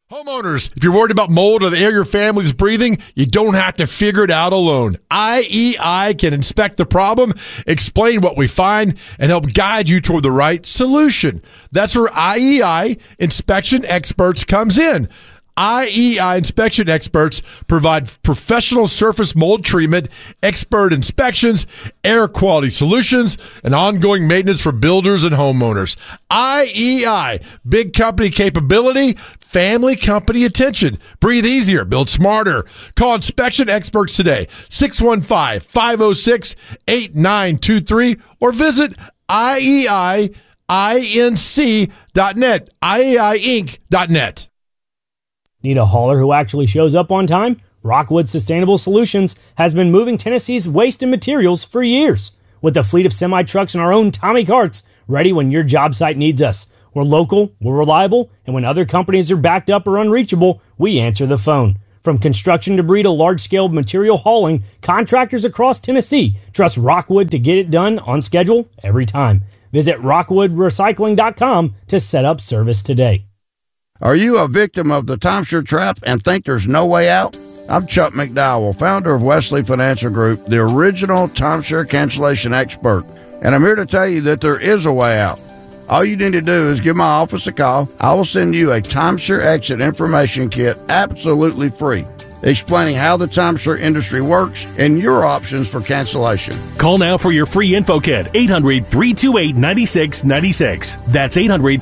Homeowners, if you're worried about mold or the air your family's breathing, you don't have to figure it out alone. IEI can inspect the problem, explain what we find, and help guide you toward the right solution. That's where IEI Inspection Experts comes in. IEI Inspection Experts provide professional surface mold treatment, expert inspections, air quality solutions, and ongoing maintenance for builders and homeowners. IEI, big company capability, family company attention. Breathe easier, build smarter. Call Inspection Experts today, 615-506-8923, or visit IEIinc.net, IEIinc.net. Need a hauler who actually shows up on time? Rockwood Sustainable Solutions has been moving Tennessee's waste and materials for years. With a fleet of semi-trucks and our own Tommy carts, ready when your job site needs us. We're local, we're reliable, and when other companies are backed up or unreachable, we answer the phone. From construction debris to large-scale material hauling, contractors across Tennessee trust Rockwood to get it done on schedule every time. Visit rockwoodrecycling.com to set up service today. Are you a victim of the timeshare trap and think there's no way out? I'm Chuck McDowell, founder of Wesley Financial Group, the original timeshare cancellation expert, and I'm here to tell you that there is a way out. All you need to do is give my office a call. I will send you a timeshare exit information kit absolutely free, explaining how the timeshare industry works and your options for cancellation. Call now for your free info kit, 800-328-9696. That's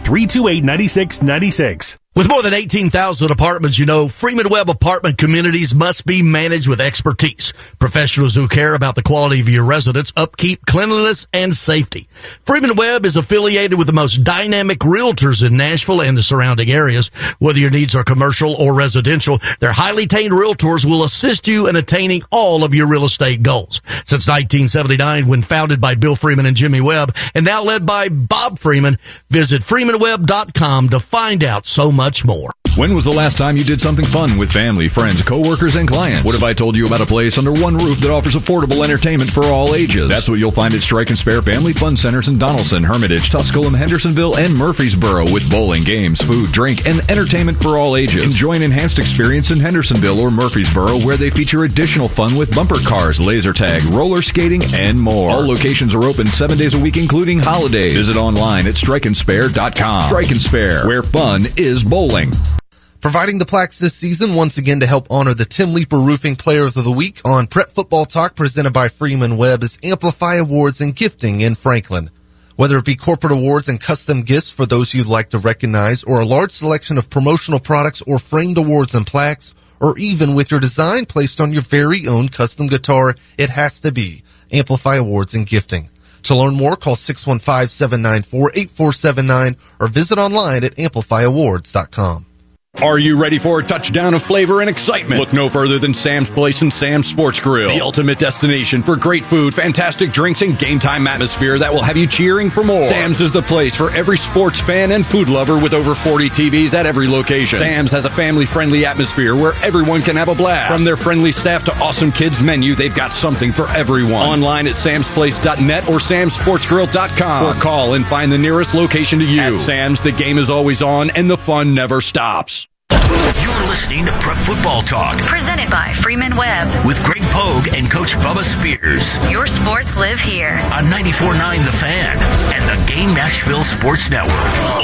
800-328-9696. With more than 18,000 apartments, you know Freeman Webb apartment communities must be managed with expertise. Professionals who care about the quality of your residence, upkeep, cleanliness, and safety. Freeman Webb is affiliated with the most dynamic realtors in Nashville and the surrounding areas. Whether your needs are commercial or residential, their highly trained realtors will assist you in attaining all of your real estate goals. Since 1979, when founded by Bill Freeman and Jimmy Webb, and now led by Bob Freeman, visit freemanwebb.com to find out so much more. When was the last time you did something fun with family, friends, coworkers, and clients? What if I told you about a place under one roof that offers affordable entertainment for all ages? That's what you'll find at Strike and Spare Family Fun Centers in Donaldson, Hermitage, Tusculum, Hendersonville, and Murfreesboro, with bowling, games, food, drink, and entertainment for all ages. Enjoy an enhanced experience in Hendersonville or Murfreesboro, where they feature additional fun with bumper cars, laser tag, roller skating, and more. All locations are open 7 days a week, including holidays. Visit online at strikeandspare.com. Strike and Spare, where fun is bowling. Providing the plaques this season once again to help honor the Tim Leeper Roofing Player of the Week on Prep Football Talk presented by Freeman Webb is Amplify Awards and Gifting in Franklin. Whether it be corporate awards and custom gifts for those you'd like to recognize, or a large selection of promotional products or framed awards and plaques, or even with your design placed on your very own custom guitar, it has to be Amplify Awards and Gifting. To learn more, call 615-794-8479 or visit online at amplifyawards.com. Are you ready for a touchdown of flavor and excitement? Look no further than Sam's Place and Sam's Sports Grill, the ultimate destination for great food, fantastic drinks, and game time atmosphere that will have you cheering for more. Sam's is the place for every sports fan and food lover with over 40 TVs at every location. Sam's has a family-friendly atmosphere where everyone can have a blast. From their friendly staff to awesome kids menu, they've got something for everyone. Online at samsplace.net or samsportsgrill.com, or call and find the nearest location to you. At Sam's, the game is always on and the fun never stops. You're listening to Prep Football Talk, presented by Freeman Webb, with Greg Pogue and Coach Bubba Spears. Your sports live here On 94.9 The Fan and the Game Nashville Sports Network.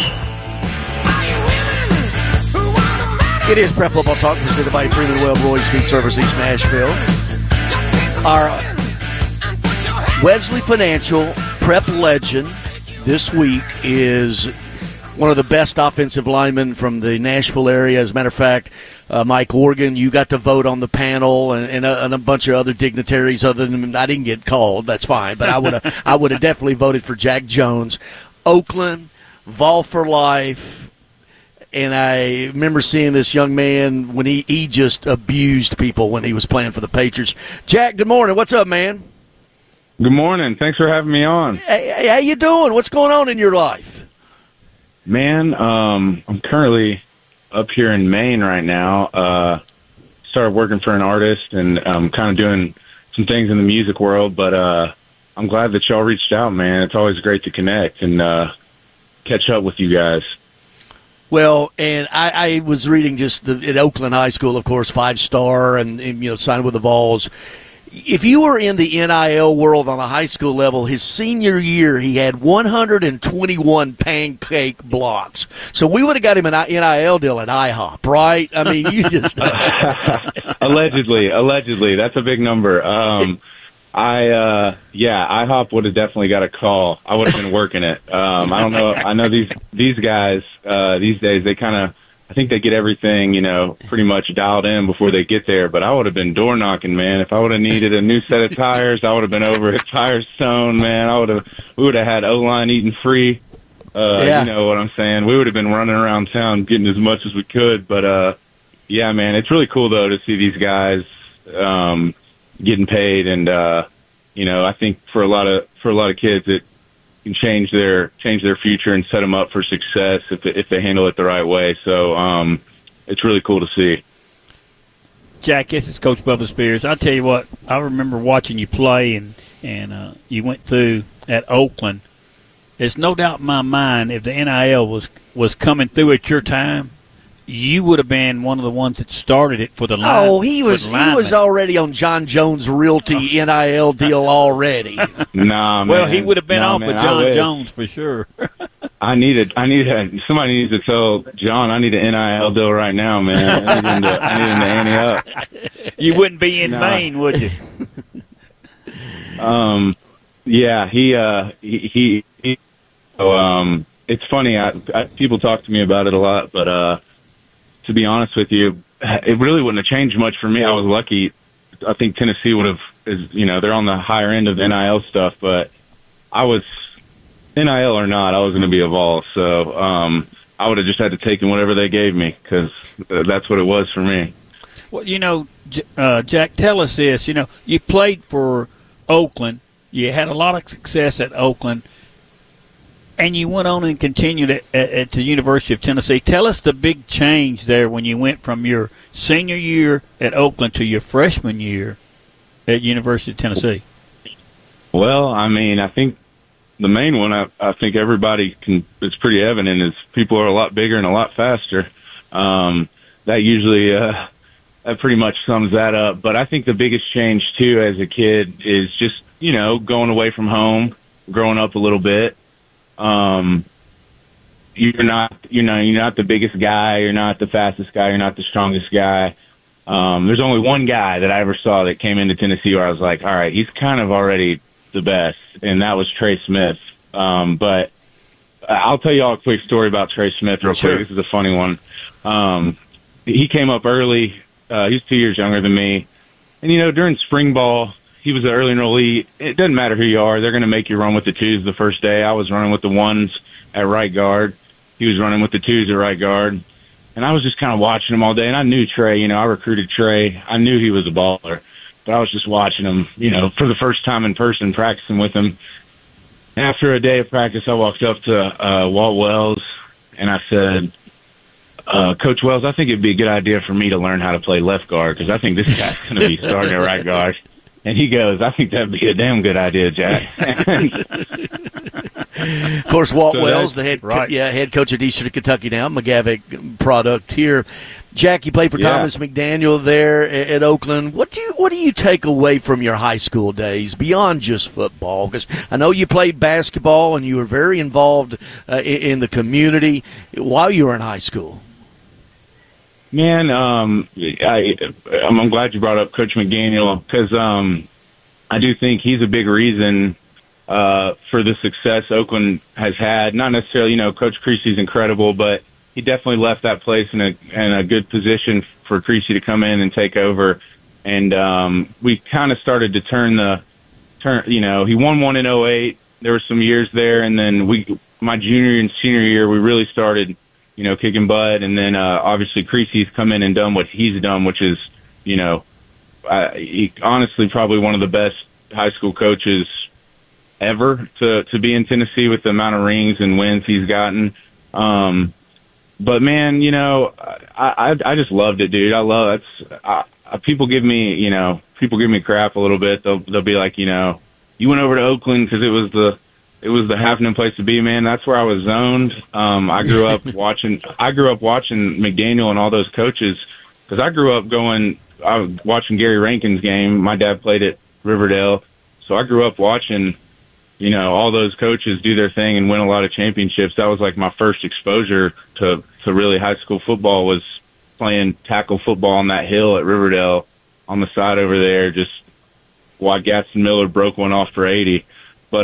It is Prep Football Talk, presented by Freeman Webb, Roy's Meat Service, East Nashville. Our Wesley Financial Prep legend this week is one of the best offensive linemen from the Nashville area. As a matter of fact, Mike Organ, you got to vote on the panel, and a bunch of other dignitaries. Other than I didn't get called, that's fine. But I would have definitely voted for Jack Jones, Oakland, Vol for life. And I remember seeing this young man when he just abused people when he was playing for the Patriots. Jack, good morning. What's up, man? Good morning. Thanks for having me on. Hey, how you doing? What's going on in your life? Man, I'm currently up here in Maine right now. Started working for an artist and kind of doing some things in the music world, but I'm glad that y'all reached out, man. It's always great to connect and catch up with you guys. Well, and I was reading just at Oakland High School, of course, 5-star and signed with the Vols. If you were in the NIL world on a high school level, his senior year, he had 121 pancake blocks. So we would have got him an NIL deal at IHOP, right? I mean, you just allegedly, that's a big number. IHOP would have definitely got a call. I would have been working it. I don't know. I know these guys these days, they kind of, I think they get everything, pretty much dialed in before they get there. But I would have been door knocking, man. If I would have needed a new set of tires, I would have been over at Firestone, man. We would have had O-line eating free. You know what I'm saying? We would have been running around town getting as much as we could. But yeah, man, it's really cool though to see these guys getting paid, and I think for a lot of kids it can change their future and set them up for success if they handle it the right way. So it's really cool to see. Jack, this is Coach Bubba Spears. I'll tell you what, I remember watching you play, and you went through at Oakland. There's no doubt in my mind if the NIL was coming through at your time, you would have been one of the ones that started it for the line. Oh, he was already on John Jones Realty NIL deal already. Nah, man. Well, he would have been off with John Jones for sure. Somebody needs to tell John I need an NIL deal right now, man. I need him to ante up. You wouldn't be in Maine, would you? Yeah, he it's funny. People talk to me about it a lot, but to be honest with you, it really wouldn't have changed much for me. I was lucky. I think Tennessee would have, they're on the higher end of NIL stuff, but I was, NIL or not, I was going to be a Vol. So I would have just had to take in whatever they gave me because that's what it was for me. Well, Jack, tell us this. You played for Oakland. You had a lot of success at Oakland. And you went on and continued at the University of Tennessee. Tell us the big change there when you went from your senior year at Oakland to your freshman year at University of Tennessee. Well, I mean, I think the main one, I think everybody it's pretty evident, is people are a lot bigger and a lot faster. That usually that pretty much sums that up. But I think the biggest change, too, as a kid is just, going away from home, growing up a little bit. You're not the biggest guy, you're not the fastest guy, you're not the strongest guy. There's only one guy that I ever saw that came into Tennessee where I was like, all right, he's kind of already the best, and that was Trey Smith. But I'll tell you all a quick story about Trey Smith real quick. This is a funny one. He came up early. He's 2 years younger than me. And, during spring ball, he was an early enrollee. It doesn't matter who you are. They're going to make you run with the twos the first day. I was running with the ones at right guard. He was running with the twos at right guard. And I was just kind of watching him all day. And I knew Trey. I recruited Trey. I knew he was a baller. But I was just watching him, for the first time in person, practicing with him. After a day of practice, I walked up to Walt Wells, and I said, Coach Wells, I think it'd be a good idea for me to learn how to play left guard because I think this guy's going to be starting at right guard. And he goes, I think that'd be a damn good idea, Jack. Of course, Walt Wells, the head coach at Eastern Kentucky now, McGavick product here. Jack, you played for Thomas McDaniel there at Oakland. What do you take away from your high school days beyond just football? Because I know you played basketball and you were very involved in the community while you were in high school. Man, I'm glad you brought up Coach McDaniel because I do think he's a big reason for the success Oakland has had. Not necessarily, Coach Creasy's incredible, but he definitely left that place in a good position for Creasy to come in and take over. And we kind of started to turn. He won one in 2008. There were some years there, and then my junior and senior year, we really started kicking butt. And then, obviously, Creasy's come in and done what he's done, which is, honestly probably one of the best high school coaches ever to be in Tennessee with the amount of rings and wins he's gotten. But, man, I just loved it, dude. People give me crap a little bit. They'll be like, you went over to Oakland because it was it was the happening place to be, man. That's where I was zoned. I grew up watching McDaniel and all those coaches, because I grew up I was watching Gary Rankin's game. My dad played at Riverdale, so I grew up watching, all those coaches do their thing and win a lot of championships. That was like my first exposure to really high school football, was playing tackle football on that hill at Riverdale on the side over there, just while Gaston Miller broke one off for 80. But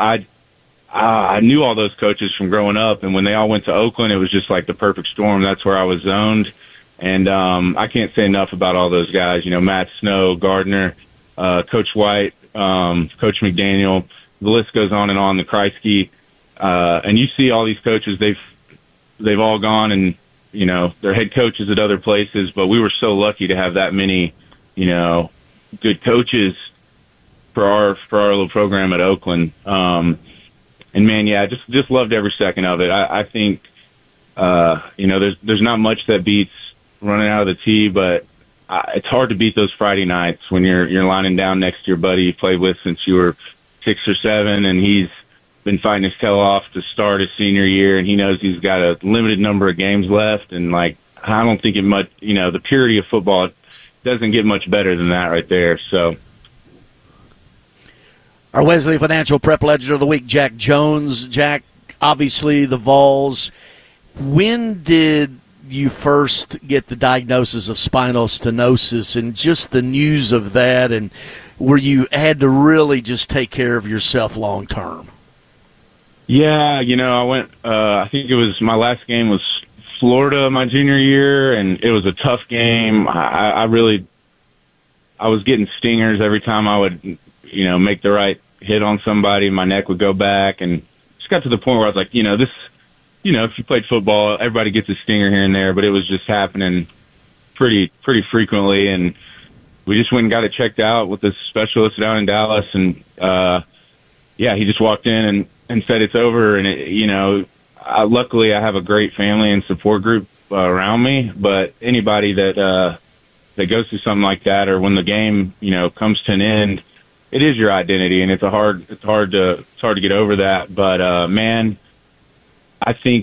I knew all those coaches from growing up, and when they all went to Oakland, it was just like the perfect storm. That's where I was zoned. And I can't say enough about all those guys, Matt Snow, Gardner, Coach White, Coach McDaniel. The list goes on and on, the Kreisky. And you see all these coaches, they've all gone and, they're head coaches at other places, but we were so lucky to have that many, good coaches for our little program at Oakland. And man, yeah, just loved every second of it. I think, there's not much that beats running out of the tee, but it's hard to beat those Friday nights when you're lining down next to your buddy you played with since you were 6 or 7, and he's been fighting his tail off to start his senior year, and he knows he's got a limited number of games left. And I don't think the purity of football doesn't get much better than that right there. So, our Wesley Financial Prep Legend of the Week, Jack Jones. Jack, obviously the Vols. When did you first get the diagnosis of spinal stenosis, and just the news of that, and where you had to really just take care of yourself long term? Yeah, I went, I think it was my last game was Florida my junior year, and it was a tough game. I was getting stingers every time I would, make the right hit on somebody. My neck would go back, and just got to the point where I was like, if you played football, everybody gets a stinger here and there, but it was just happening pretty frequently. And we just went and got it checked out with this specialist down in Dallas. And, he just walked in and said it's over. And, luckily I have a great family and support group around me, but anybody that goes through something like that, or when the game, comes to an end, it is your identity, and it's hard to get over that. But, man, I think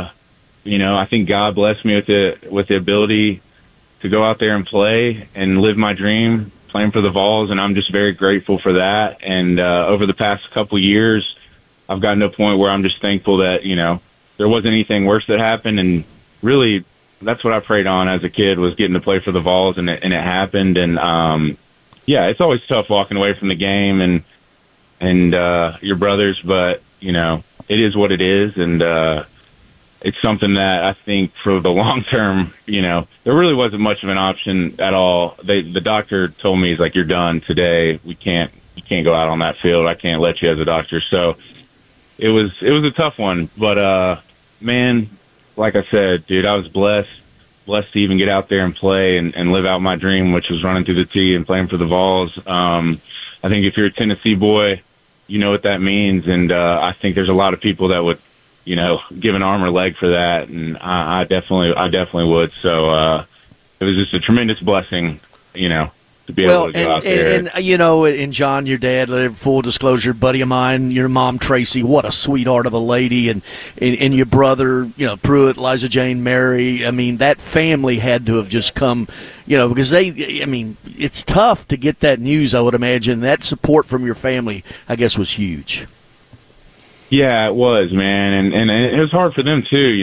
God blessed me with the ability to go out there and play and live my dream, playing for the Vols, and I'm just very grateful for that. And over the past couple years, I've gotten to a point where I'm just thankful that there wasn't anything worse that happened, and really that's what I prayed on as a kid, was getting to play for the Vols, and it happened. And it's always tough walking away from the game and your brothers, but it is what it is, and it's something that I think for the long term, there really wasn't much of an option at all. The doctor told me, he's like, "You're done today. You can't go out on that field. I can't let you as a doctor." So it was a tough one, but man, like I said, dude, I was blessed to even get out there and play and live out my dream, which was running through the tee and playing for the Vols. I think if you're a Tennessee boy, you know what that means, and I think there's a lot of people that would, give an arm or leg for that, and I definitely would. So it was just a tremendous blessing, to be able to go out there. And John, your dad, full disclosure, buddy of mine, your mom Tracy, what a sweetheart of a lady, and your brother, Pruitt, Liza Jane, Mary. I mean, that family had to have just come, because it's tough to get that news. I would imagine that support from your family, I guess, was huge. Yeah, it was, man, and it was hard for them too.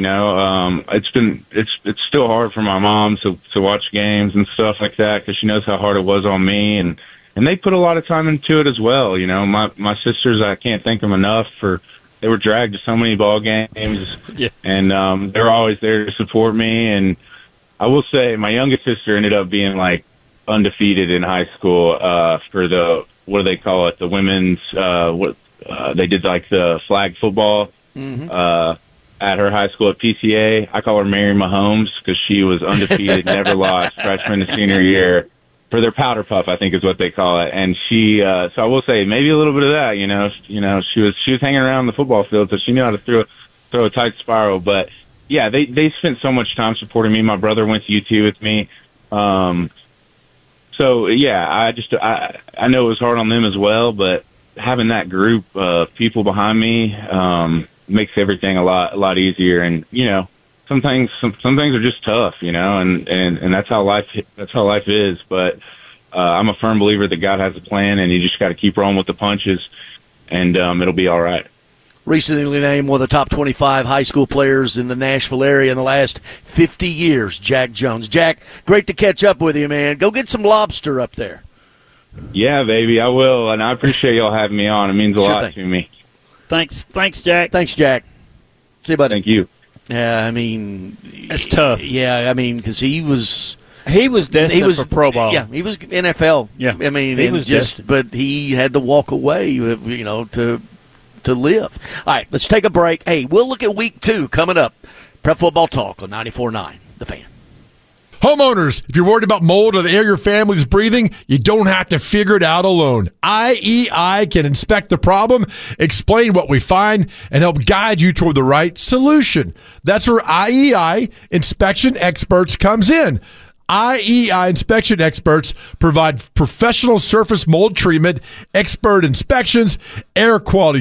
It's still hard for my mom to watch games and stuff like that, because she knows how hard it was on me, and they put a lot of time into it as well. My sisters, I can't thank them enough they were dragged to so many ball games, yeah. And they're always there to support me. And I will say, my youngest sister ended up being like undefeated in high school for the, what do they call it, the women's they did like the flag football at her high school at PCA. I call her Mary Mahomes because she was undefeated, never lost, freshman to senior year, for their powder puff, I think is what they call it. And she, so I will say maybe a little bit of that. She was hanging around the football field, so she knew how to throw a tight spiral. But yeah, they spent so much time supporting me. My brother went to UT with me. So yeah, I know it was hard on them as well, but having that group of people behind me makes everything a lot easier. And some things are just tough, and that's how life is. But I'm a firm believer that God has a plan, and you just got to keep rolling with the punches, and it'll be all right. Recently named one of the top 25 high school players in the Nashville area in the last 50 years, Jack Jones. Jack, great to catch up with you, man. Go get some lobster up there. Yeah, baby, I will, and I appreciate y'all having me on. It means a lot to me. Thanks, Jack. Thanks, Jack. See you, buddy. Thank you. Yeah, I mean, it's tough. Yeah, I mean, because he was destined for pro ball. Yeah, he was NFL. Yeah, I mean, he was destined. But he had to walk away, to live. All right, let's take a break. Hey, we'll look at week 2 coming up. Prep Football Talk on 94.9, The Fan. Homeowners, if you're worried about mold or the air your family's breathing, you don't have to figure it out alone. IEI can inspect the problem, explain what we find, and help guide you toward the right solution. That's where IEI Inspection Experts comes in. IEI Inspection Experts provide professional surface mold treatment, expert inspections, air quality